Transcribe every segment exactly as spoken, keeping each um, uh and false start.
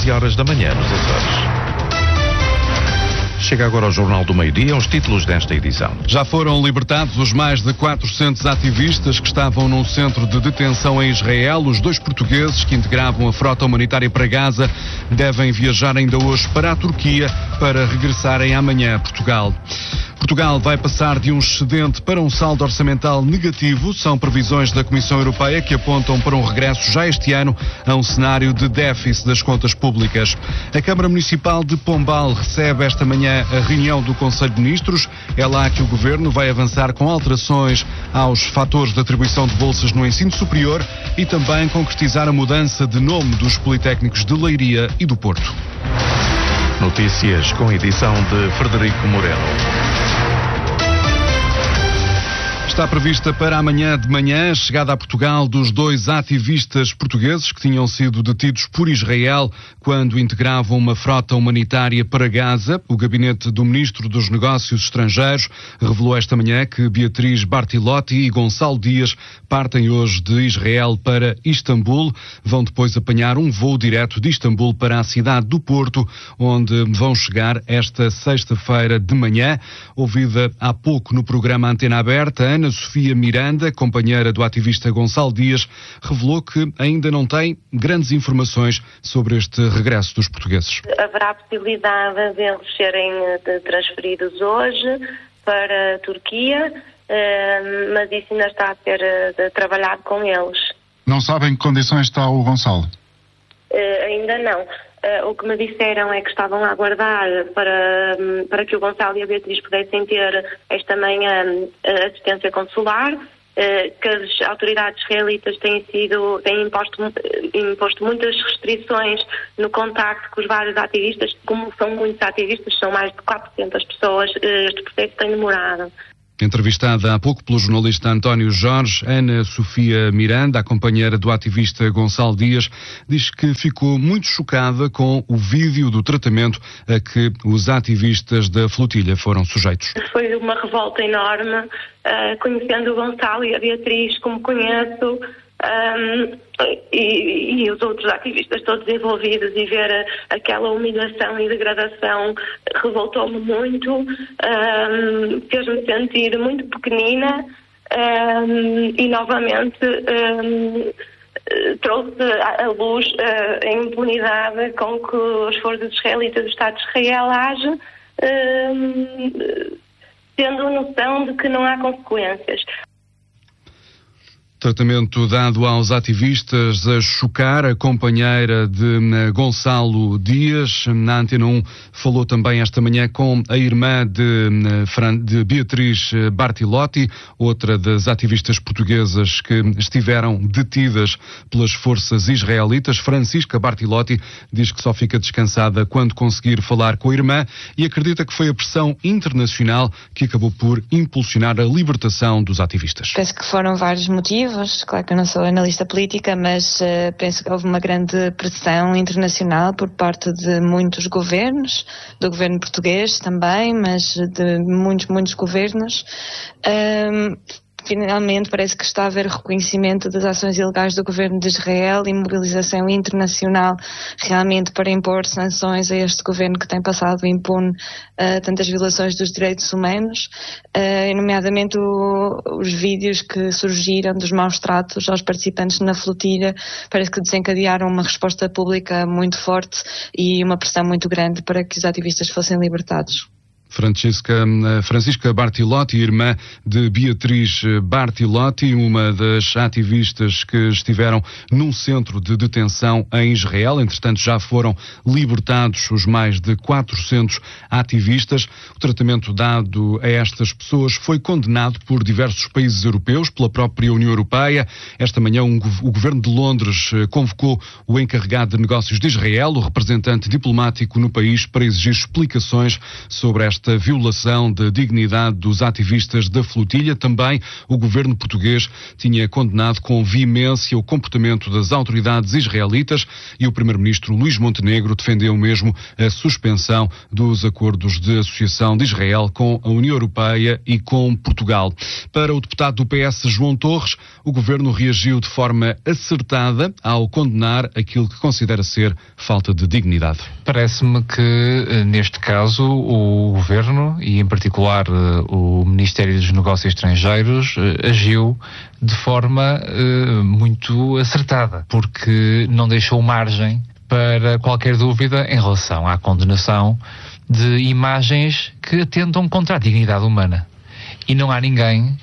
onze horas da manhã nos Açores. Chega agora ao Jornal do Meio-Dia, os títulos desta edição. Já foram libertados os mais de quatrocentos ativistas que estavam num centro de detenção em Israel. Os dois portugueses que integravam a frota humanitária para Gaza devem viajar ainda hoje para a Turquia para regressarem amanhã a Portugal. Portugal vai passar de um excedente para um saldo orçamental negativo. São previsões da Comissão Europeia que apontam para um regresso já este ano a um cenário de déficit das contas públicas. A Câmara Municipal de Pombal recebe esta manhã a reunião do Conselho de Ministros. É lá que o Governo vai avançar com alterações aos fatores de atribuição de bolsas no ensino superior e também concretizar a mudança de nome dos Politécnicos de Leiria e do Porto. Notícias com edição de Frederico Moreno. Está prevista para amanhã de manhã a chegada a Portugal dos dois ativistas portugueses que tinham sido detidos por Israel quando integravam uma frota humanitária para Gaza. O gabinete do Ministro dos Negócios Estrangeiros revelou esta manhã que Beatriz Bartilotti e Gonçalo Dias partem hoje de Israel para Istambul. Vão depois apanhar um voo direto de Istambul para a cidade do Porto, onde vão chegar esta sexta-feira de manhã. Ouvida há pouco no programa Antena Aberta, Ana Sofia Miranda, companheira do ativista Gonçalo Dias, revelou que ainda não tem grandes informações sobre este regresso dos portugueses. Haverá a possibilidade de eles serem transferidos hoje para a Turquia, mas isso ainda está a ser trabalhado com eles. Não sabem em que condições está o Gonçalo? Ainda não. Uh, o que me disseram é que estavam a aguardar para, um, para que o Gonçalo e a Beatriz pudessem ter esta manhã uh, assistência consular, uh, que as autoridades israelitas têm, sido, têm imposto, uh, imposto muitas restrições no contacto com os vários ativistas. Como são muitos ativistas, são mais de quatrocentas pessoas, uh, este processo tem demorado. Entrevistada há pouco pelo jornalista António Jorge, Ana Sofia Miranda, a companheira do ativista Gonçalo Dias, diz que ficou muito chocada com o vídeo do tratamento a que os ativistas da flotilha foram sujeitos. Foi uma revolta enorme, uh, conhecendo o Gonçalo e a Beatriz como conheço, um, e, e os outros ativistas todos envolvidos, e ver a, aquela humilhação e degradação revoltou-me muito, um, fez-me sentir muito pequenina, um, e novamente um, trouxe à luz uh, a impunidade com que as forças israelitas do Estado de Israel agem, um, tendo noção de que não há consequências. Tratamento dado aos ativistas a chocar. A companheira de Gonçalo Dias, na Antena um, falou também esta manhã com a irmã de, de Beatriz Bartilotti, outra das ativistas portuguesas que estiveram detidas pelas forças israelitas. Francisca Bartilotti diz que só fica descansada quando conseguir falar com a irmã e acredita que foi a pressão internacional que acabou por impulsionar a libertação dos ativistas. Penso que foram vários motivos. Claro que eu não sou analista política, mas uh, penso que houve uma grande pressão internacional por parte de muitos governos, do governo português também, mas de muitos, muitos governos. Um, Finalmente parece que está a haver reconhecimento das ações ilegais do governo de Israel e mobilização internacional realmente para impor sanções a este governo que tem passado impune uh, tantas violações dos direitos humanos, uh, nomeadamente o, os vídeos que surgiram dos maus tratos aos participantes na flotilha. Parece que desencadearam uma resposta pública muito forte e uma pressão muito grande para que os ativistas fossem libertados. Francisca, Francisca Bartilotti, irmã de Beatriz Bartilotti, uma das ativistas que estiveram num centro de detenção em Israel. Entretanto, já foram libertados os mais de quatrocentos ativistas. O tratamento dado a estas pessoas foi condenado por diversos países europeus, pela própria União Europeia. Esta manhã, um, o governo de Londres convocou o encarregado de negócios de Israel, o representante diplomático no país, para exigir explicações sobre esta esta violação da dignidade dos ativistas da flotilha. Também o governo português tinha condenado com veemência o comportamento das autoridades israelitas e o primeiro-ministro Luís Montenegro defendeu mesmo a suspensão dos acordos de associação de Israel com a União Europeia e com Portugal. Para o deputado do P S, João Torres, o governo reagiu de forma acertada ao condenar aquilo que considera ser falta de dignidade. Parece-me que, neste caso, o governo e, em particular, o Ministério dos Negócios Estrangeiros agiu de forma uh, muito acertada, porque não deixou margem para qualquer dúvida em relação à condenação de imagens que atentam contra a dignidade humana. E não há ninguém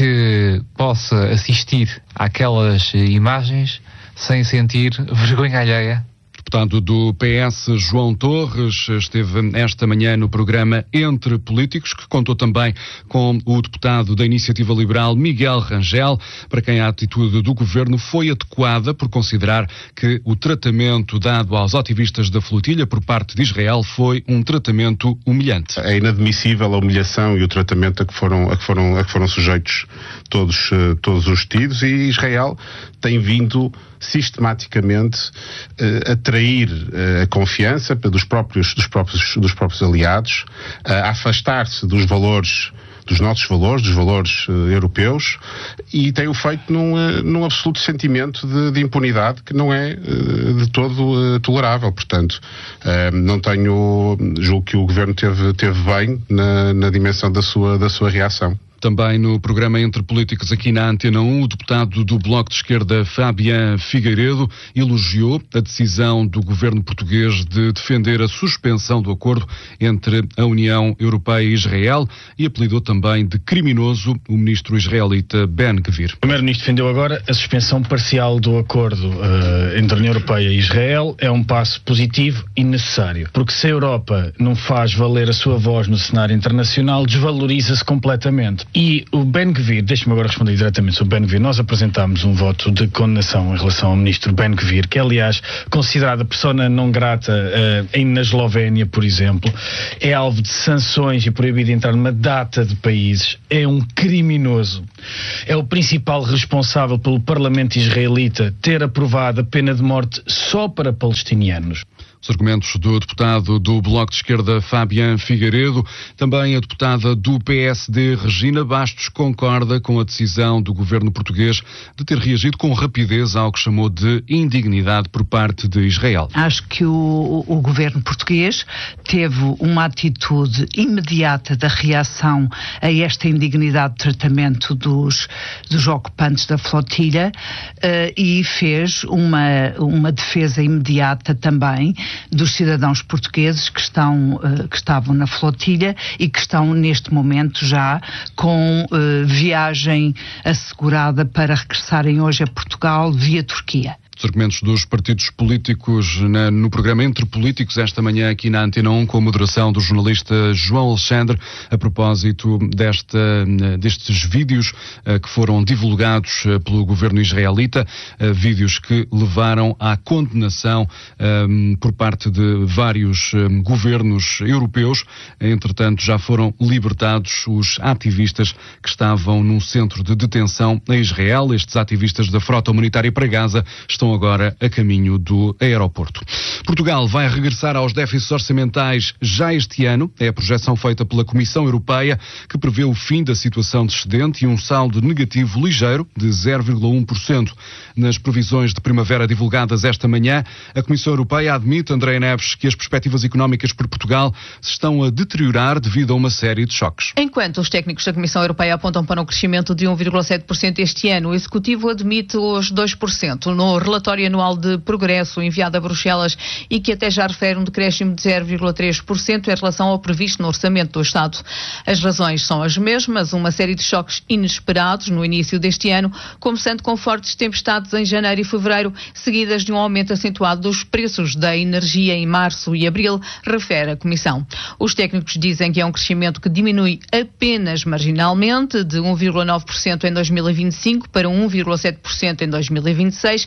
que possa assistir àquelas imagens sem sentir vergonha alheia. O deputado do P S, João Torres, esteve esta manhã no programa Entre Políticos, que contou também com o deputado da Iniciativa Liberal, Miguel Rangel, para quem a atitude do governo foi adequada por considerar que o tratamento dado aos ativistas da flotilha por parte de Israel foi um tratamento humilhante. É inadmissível a humilhação e o tratamento a que foram, a que foram, a que foram sujeitos todos, todos os detidos, e Israel tem vindo sistematicamente uh, atrair uh, a confiança dos próprios, dos próprios, dos próprios aliados, uh, a afastar-se dos valores, dos nossos valores, dos valores uh, europeus, e tem o feito num, uh, num absoluto sentimento de, de impunidade que não é uh, de todo uh, tolerável. Portanto, uh, não tenho, julgo que o governo teve, teve bem na, na dimensão da sua, da sua reação. Também no programa Entre Políticos aqui na Antena um, o deputado do Bloco de Esquerda, Fabián Figueiredo, elogiou a decisão do governo português de defender a suspensão do acordo entre a União Europeia e Israel e apelidou também de criminoso o ministro israelita Ben-Gvir. O primeiro-ministro defendeu agora a suspensão parcial do acordo uh, entre a União Europeia e Israel. É um passo positivo e necessário, porque se a Europa não faz valer a sua voz no cenário internacional, desvaloriza-se completamente. E o Ben-Gvir, deixe-me agora responder diretamente sobre o Ben-Gvir, nós apresentámos um voto de condenação em relação ao ministro Ben-Gvir, que é aliás considerada persona não grata uh, na Eslovénia, por exemplo, é alvo de sanções e proibido de entrar numa data de países, é um criminoso, é o principal responsável pelo Parlamento israelita ter aprovado a pena de morte só para palestinianos. Os argumentos do deputado do Bloco de Esquerda, Fabián Figueiredo. Também a deputada do P S D, Regina Bastos, concorda com a decisão do governo português de ter reagido com rapidez ao que chamou de indignidade por parte de Israel. Acho que o, o governo português teve uma atitude imediata da reação a esta indignidade de tratamento dos, dos ocupantes da flotilha uh, e fez uma, uma defesa imediata também dos cidadãos portugueses que, estão, uh, que estavam na flotilha e que estão neste momento já com uh, viagem assegurada para regressarem hoje a Portugal via Turquia. Os argumentos dos partidos políticos na, no programa Entre Políticos esta manhã aqui na Antena um, com a moderação do jornalista João Alexandre, a propósito desta, destes vídeos uh, que foram divulgados uh, pelo governo israelita, uh, vídeos que levaram à condenação um, por parte de vários um, governos europeus. Entretanto, já foram libertados os ativistas que estavam num centro de detenção em Israel. Estes ativistas da Frota Humanitária para Gaza estão agora a caminho do aeroporto. Portugal vai regressar aos déficits orçamentais já este ano. É a projeção feita pela Comissão Europeia, que prevê o fim da situação de excedente e um saldo negativo ligeiro de zero vírgula um por cento. Nas previsões de primavera divulgadas esta manhã, a Comissão Europeia admite, André Neves, que as perspectivas económicas para Portugal se estão a deteriorar devido a uma série de choques. Enquanto os técnicos da Comissão Europeia apontam para um crescimento de um vírgula sete por cento este ano, o Executivo admite os dois por cento no relatório anual de progresso enviado a Bruxelas e que até já refere um decréscimo de zero vírgula três por cento em relação ao previsto no orçamento do Estado. As razões são as mesmas, uma série de choques inesperados no início deste ano, começando com fortes tempestades em janeiro e fevereiro, seguidas de um aumento acentuado dos preços da energia em março e abril, refere a Comissão. Os técnicos dizem que é um crescimento que diminui apenas marginalmente, de um vírgula nove por cento em dois mil e vinte e cinco para um vírgula sete por cento em dois mil e vinte e seis,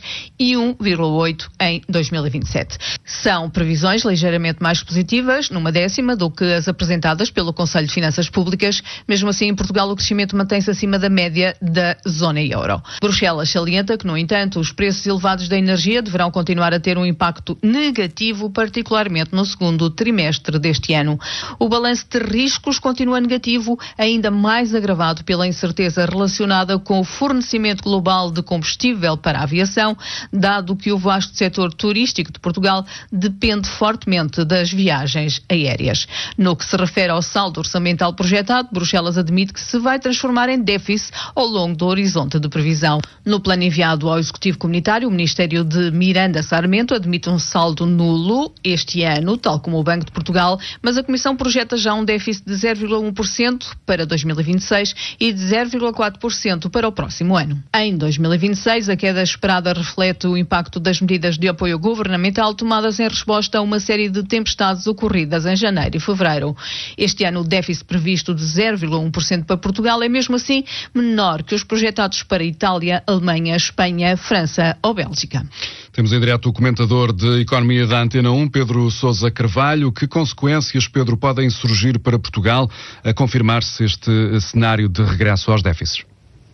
e um vírgula oito por cento em dois mil e vinte e sete. São previsões ligeiramente mais positivas, numa décima, do que as apresentadas pelo Conselho de Finanças Públicas. Mesmo assim, em Portugal o crescimento mantém-se acima da média da zona euro. Bruxelas salienta que, no entanto, os preços elevados da energia deverão continuar a ter um impacto negativo, particularmente no segundo trimestre deste ano. O balanço de riscos continua negativo, ainda mais agravado pela incerteza relacionada com o fornecimento global de combustível para a aviação, dado que o vasto setor turístico de Portugal depende fortemente das viagens aéreas. No que se refere ao saldo orçamental projetado, Bruxelas admite que se vai transformar em déficit ao longo do horizonte de previsão. No plano enviado ao Executivo Comunitário, o Ministério de Miranda Sarmento admite um saldo nulo este ano, tal como o Banco de Portugal, mas a Comissão projeta já um déficit de zero vírgula um por cento para dois mil e vinte e seis e de zero vírgula quatro por cento para o próximo ano. Em dois mil e vinte e seis, a queda esperada reflete o impacto das medidas de apoio governamental tomadas em resposta a uma série de tempestades ocorridas em janeiro e fevereiro. Este ano, o déficit previsto de zero vírgula um por cento para Portugal é mesmo assim menor que os projetados para Itália, Alemanha, Espanha, França ou Bélgica. Temos em direto o comentador de Economia da Antena um, Pedro Sousa Carvalho. Que consequências, Pedro, podem surgir para Portugal a confirmar-se este cenário de regresso aos déficits?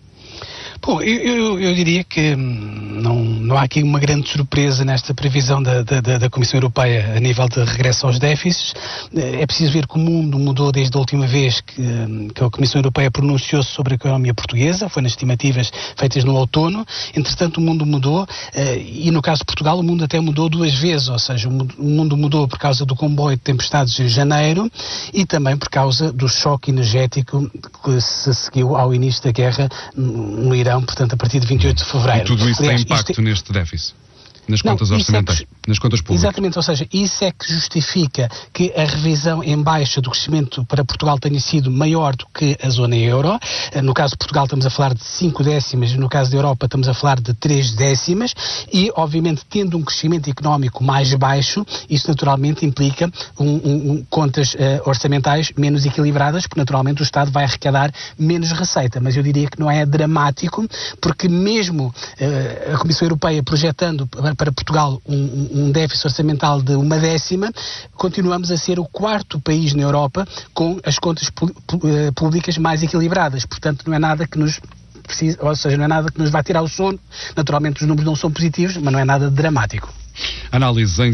Bom, eu, eu, eu diria que não, não há aqui uma grande surpresa nesta previsão da, da, da Comissão Europeia a nível de regresso aos déficits. É preciso ver que o mundo mudou desde a última vez que, que a Comissão Europeia pronunciou-se sobre a economia portuguesa, foi nas estimativas feitas no outono. Entretanto, o mundo mudou e no caso de Portugal o mundo até mudou duas vezes, ou seja, o mundo mudou por causa do comboio de tempestades em janeiro e também por causa do choque energético que se seguiu ao início da guerra no Irão. Portanto, a partir de vinte e oito de fevereiro. E tudo isso Aliás, tem impacto isto... neste déficit? Nas Não, contas orçamentais, é que, nas contas públicas. Exatamente, ou seja, isso é que justifica que a revisão em baixa do crescimento para Portugal tenha sido maior do que a zona euro. No caso de Portugal estamos a falar de cinco décimas, no caso da Europa estamos a falar de três décimas e, obviamente, tendo um crescimento económico mais baixo, isso naturalmente implica um, um, um, contas uh, orçamentais menos equilibradas, porque naturalmente o Estado vai arrecadar menos receita. Mas eu diria que não é dramático, porque mesmo uh, a Comissão Europeia projetando para Portugal um, um déficit orçamental de uma décima, continuamos a ser o quarto país na Europa com as contas públicas mais equilibradas. Portanto, não é nada que nos precisa, ou seja, não é nada que nos vai tirar o sono. Naturalmente, os números não são positivos, mas não é nada dramático. Análise em